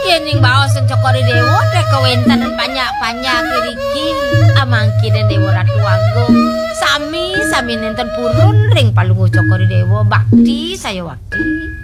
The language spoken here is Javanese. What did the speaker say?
yen ing baosen Cokori Dewa nek kewenten banyak-banyak iki amangkine Dewa Ratu Agung sami nenten purun ring palungguh Cokori Dewa bakti saya wakti